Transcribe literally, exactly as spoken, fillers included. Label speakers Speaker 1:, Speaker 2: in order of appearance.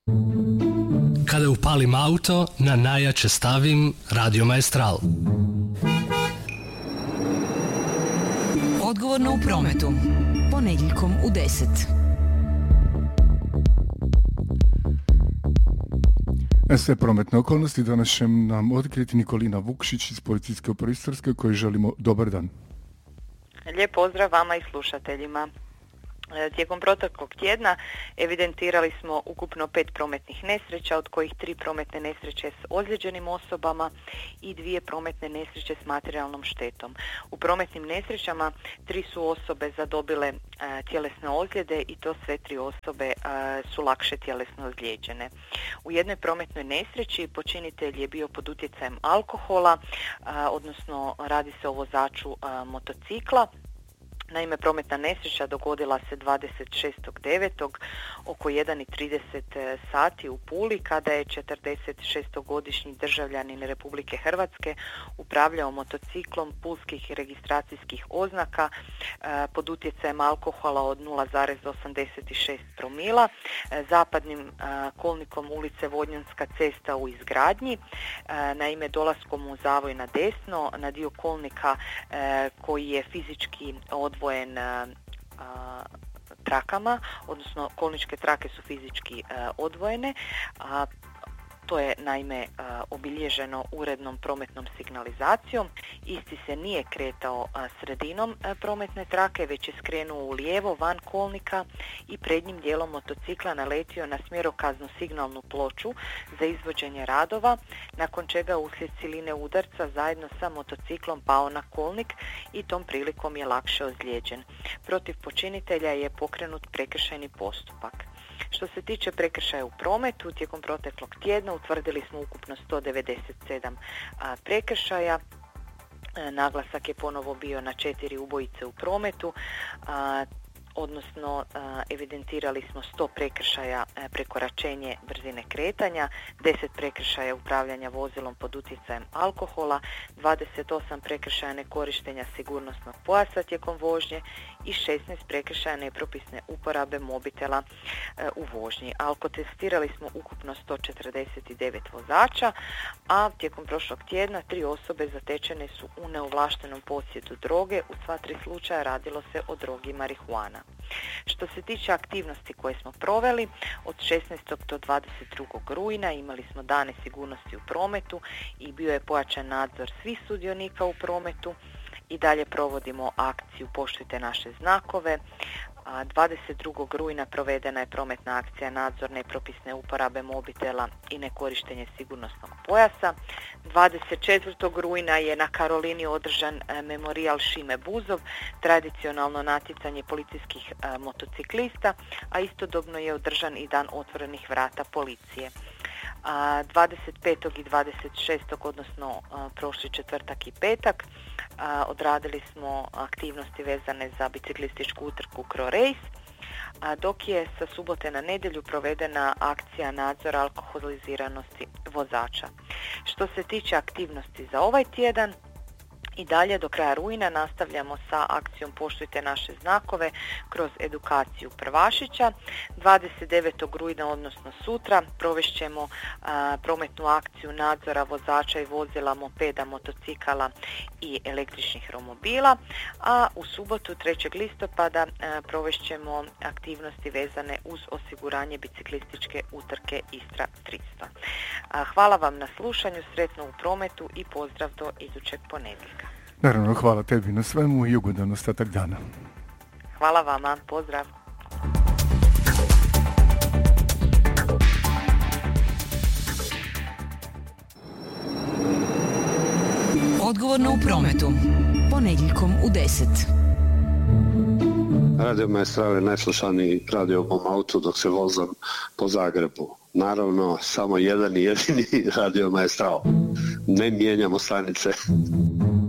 Speaker 1: Kada upalim auto, na najjače stavim Radio Maestral.
Speaker 2: Odgovorno u prometu. Ponedjeljkom u deset.
Speaker 3: Sve prometne okolnosti danas će nam otkriti Nikolina Vukšić iz Policijske uprave Istarske, koji želimo dobar dan.
Speaker 4: Lijep pozdrav vama i slušateljima. Tijekom proteklog tjedna evidentirali smo ukupno pet prometnih nesreća, od kojih tri prometne nesreće s ozlijeđenim osobama i dvije prometne nesreće s materijalnom štetom. U prometnim nesrećama tri su osobe zadobile e, tjelesne ozljede i to sve tri osobe e, su lakše tjelesno ozlijeđene. U jednoj prometnoj nesreći počinitelj je bio pod utjecajem alkohola, a, odnosno radi se o vozaču a, motocikla. Naime, prometna nesreća dogodila se dvadeset šestog devetog oko jedan i trideset sati u Puli, kada je četrdeset šestogodišnji državljanin Republike Hrvatske upravljao motociklom pulskih registracijskih oznaka e, pod utjecajem alkohola od nula zarez osamdeset šest promila e, zapadnim e, kolnikom ulice Vodnjanska cesta u izgradnji. E, naime, dolaskom u zavoj na desno na dio kolnika e, koji je fizički od odvojen a, a, trakama, odnosno kolničke trake su fizički a, odvojene, a to je naime a, obilježeno urednom prometnom signalizacijom. Isti se nije kretao a, sredinom a, prometne trake, već je skrenuo u lijevo van kolnika i prednjim dijelom motocikla naletio na smjerokaznu signalnu ploču za izvođenje radova, nakon čega uslijed siline udarca zajedno sa motociklom pao na kolnik i tom prilikom je lakše ozlijeđen. Protiv počinitelja je pokrenut prekršajni postupak. Što se tiče prekršaja u prometu, tijekom proteklog tjedna utvrdili smo ukupno sto devedeset sedam a, prekršaja. E, naglasak je ponovo bio na četiri ubojice u prometu, a, odnosno a, evidentirali smo sto prekršaja a, prekoračenje brzine kretanja, deset prekršaja upravljanja vozilom pod utjecajem alkohola, dvadeset osam prekršaja nekorištenja sigurnosnog pojasa tijekom vožnje i šesnaest prekršaja nepropisne uporabe mobitela e, u vožnji. Alkotestirali smo ukupno sto četrdeset devet vozača, a tijekom prošlog tjedna tri osobe zatečene su u neovlaštenom posjedu droge. U sva tri slučaja radilo se o drogi marihuana. Što se tiče aktivnosti koje smo proveli, od šesnaestog do dvadeset drugog rujna imali smo dane sigurnosti u prometu i bio je pojačan nadzor svih sudionika u prometu. I dalje provodimo akciju Poštujte naše znakove. dvadeset drugog rujna provedena je prometna akcija nadzor nepropisne uporabe mobitela i nekorištenje sigurnosnog pojasa. dvadeset četvrtog rujna je na Karolini održan memorijal Šime Buzov, tradicionalno natjecanje policijskih motociklista, a istodobno je održan i dan otvorenih vrata policije. A dvadeset petog i dvadeset šestog odnosno a, prošli četvrtak i petak a, odradili smo aktivnosti vezane za biciklističku utrku Cro Race, a dok je sa subote na nedjelju provedena akcija nadzora alkoholiziranosti vozača. Što se tiče aktivnosti za ovaj tjedan, i dalje do kraja rujna nastavljamo sa akcijom Poštujte naše znakove kroz edukaciju prvašića. dvadeset devetog rujna, odnosno sutra, provešćemo a, prometnu akciju nadzora vozača i vozila, mopeda, motocikala i električnih romobila, a u subotu trećeg listopada a, provešćemo aktivnosti vezane uz osiguranje biciklističke utrke Istra tristo. A, hvala vam na slušanju, sretno u prometu i pozdrav do idućeg ponedjeljka.
Speaker 3: Naravno, hvala tebi na svemu i ugodan ostatak dana.
Speaker 4: Hvala vama, pozdrav.
Speaker 2: Odgovorno u prometu. Ponedjeljkom u deset.
Speaker 5: Radio Maestral je najslušaniji radio u mom autu dok se vozam po Zagrebu. Naravno, samo jedan i jedini Radio Maestral. Ne mijenjamo stanice.